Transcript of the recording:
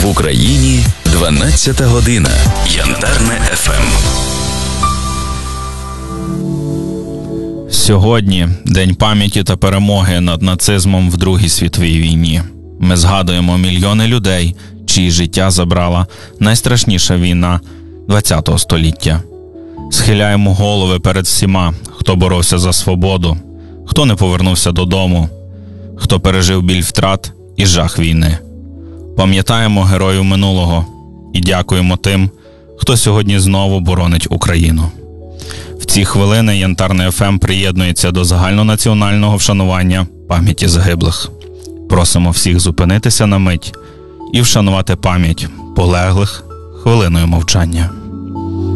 В Україні 12 година. Янтарне ФМ. Сьогодні День пам'яті та перемоги над нацизмом в Другій світовій війні. Ми згадуємо мільйони людей, чиї життя забрала найстрашніша війна ХХ століття. Схиляємо голови перед всіма, хто боровся за свободу, хто не повернувся додому, хто пережив біль втрат і жах війни. Пам'ятаємо героїв минулого і дякуємо тим, хто сьогодні знову боронить Україну. В ці хвилини Янтарне ФМ приєднується до загальнонаціонального вшанування пам'яті загиблих. Просимо всіх зупинитися на мить і вшанувати пам'ять полеглих хвилиною мовчання.